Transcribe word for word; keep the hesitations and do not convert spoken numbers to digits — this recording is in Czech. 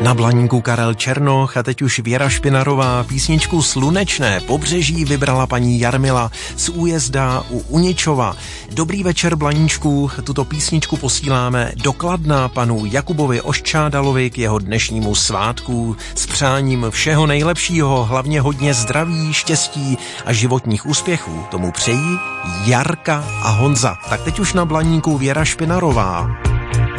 Na Blaníku Karel Černoch a teď už Věra Špinarová písničku Slunečné pobřeží vybrala paní Jarmila z Újezda u Uničova. Dobrý večer, Blaníčku, tuto písničku posíláme do Kladna panu Jakubovi Oščádalovi k jeho dnešnímu svátku s přáním všeho nejlepšího, hlavně hodně zdraví, štěstí a životních úspěchů. Tomu přejí Jarka a Honza. Tak teď už na Blaníku Věra Špinarová.